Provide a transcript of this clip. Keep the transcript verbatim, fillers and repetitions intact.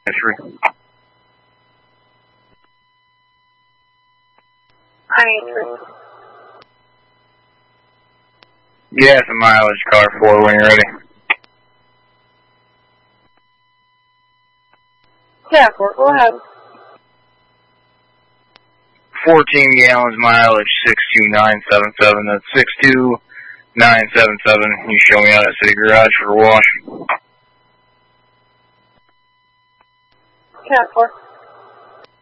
History. I need Gas and mileage, car four, when you're ready. Yeah, four, go ahead. fourteen gallons mileage, six two nine seven seven. That's six two nine seven seven. You show me out at City Garage for a wash. Cat four.